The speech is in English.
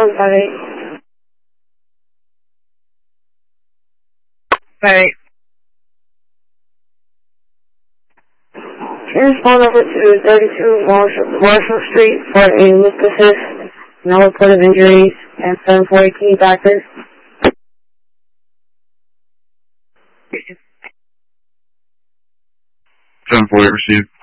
758. Right. Transport over to 32 Marshall Street for a lift assist. No report of injuries and 740 key factor. 740 received.